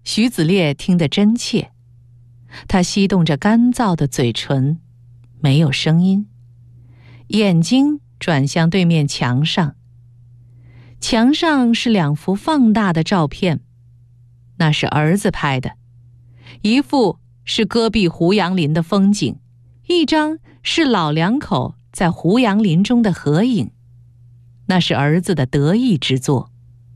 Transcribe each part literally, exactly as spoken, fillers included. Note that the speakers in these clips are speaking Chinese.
徐子烈听得真切，他吸动着干燥的嘴唇，没有声音，眼睛转向对面墙上。墙上是两幅放大的照片，那是儿子拍的，一幅是戈壁胡杨林的风景，一张是老两口在胡杨林中的合影，那是儿子的得意之作。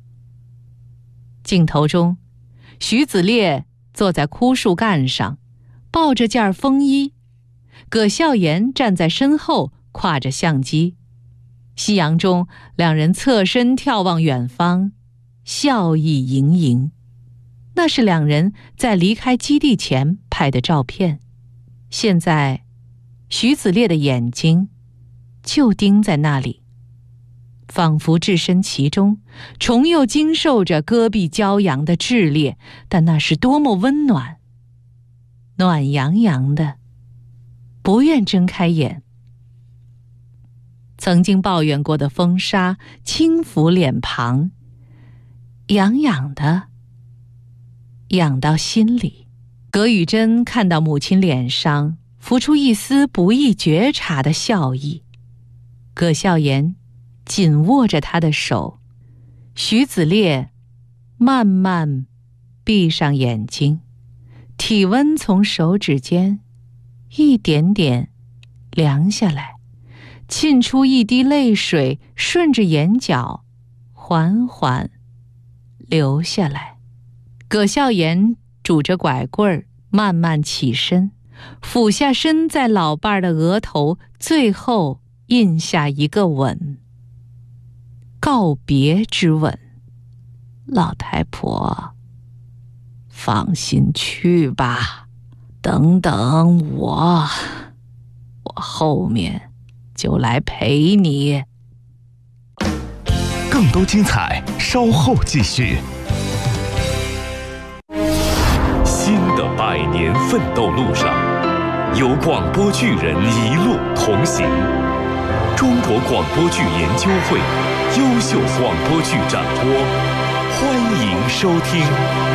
镜头中，徐子烈坐在枯树干上，抱着件风衣，葛孝严站在身后挎着相机。夕阳中，两人侧身眺望远方，笑意盈盈。那是两人在离开基地前拍的照片。现在，徐子烈的眼睛就盯在那里，仿佛置身其中，重又经受着戈壁骄阳的炽烈，但那是多么温暖，暖洋洋的，不愿睁开眼。曾经抱怨过的风沙轻拂脸庞，痒痒的，痒到心里。葛雨珍看到母亲脸上浮出一丝不易觉察的笑意，葛孝严紧握着他的手，徐子烈慢慢闭上眼睛，体温从手指间一点点凉下来，沁出一滴泪水，顺着眼角缓缓流下来。葛孝严拄着拐棍儿慢慢起身，俯下身在老伴儿的额头最后印下一个吻，告别之吻。老太婆，放心去吧，等等我，我后面就来陪你。 更多精彩稍后继续。新的百年奋斗路上，有广播剧人一路同行。中国广播剧研究会优秀广播剧展播，欢迎收听。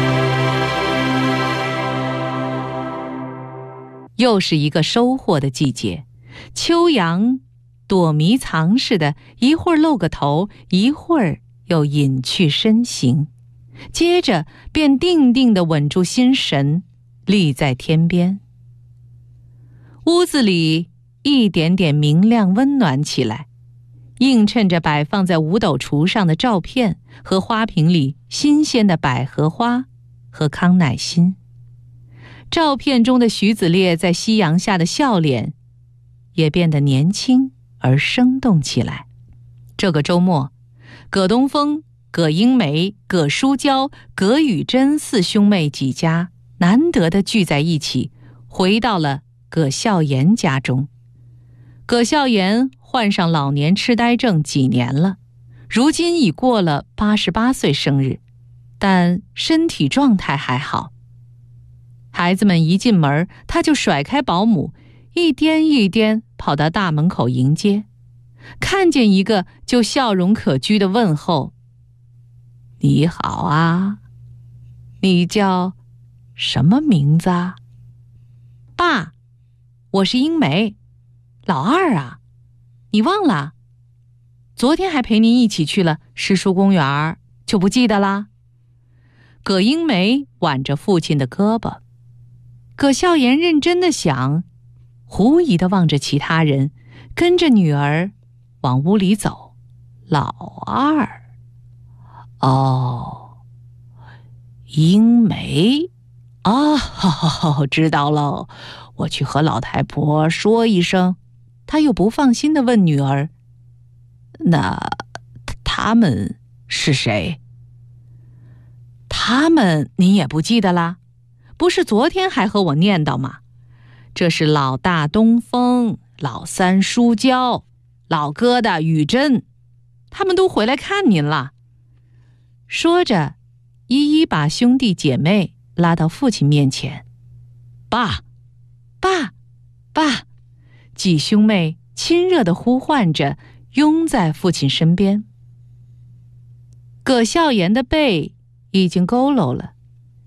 又是一个收获的季节，秋阳躲迷藏似的，一会儿露个头，一会儿又隐去身形，接着便定定地稳住心神，立在天边。屋子里一点点明亮温暖起来，映衬着摆放在五斗橱上的照片和花瓶里新鲜的百合花和康乃馨。照片中的徐子烈在夕阳下的笑脸也变得年轻而生动起来。这个周末，葛东风、葛英梅、葛淑娇、葛雨珍四兄妹几家难得地聚在一起，回到了葛孝严家中。葛孝严患上老年痴呆症几年了，如今已过了八十八岁生日，但身体状态还好。孩子们一进门，他就甩开保姆，一颠一颠跑到大门口迎接，看见一个就笑容可掬地问候：“你好啊，你叫什么名字啊？”“爸，我是英梅。”“老二啊，你忘了？昨天还陪您一起去了诗书公园，就不记得啦？”葛英梅挽着父亲的胳膊。葛孝严认真地想，狐疑地望着其他人，跟着女儿往屋里走。老二，哦，英梅，哦，知道喽，我去和老太婆说一声。他又不放心地问女儿：“那他们是谁？”“他们您也不记得啦？不是昨天还和我念叨吗？这是老大东风，老三淑娇，老疙瘩雨珍，他们都回来看您了。”说着，一一把兄弟姐妹拉到父亲面前。“爸，爸，爸！”几兄妹亲热地呼唤着，拥在父亲身边。葛孝严的背已经佝偻了，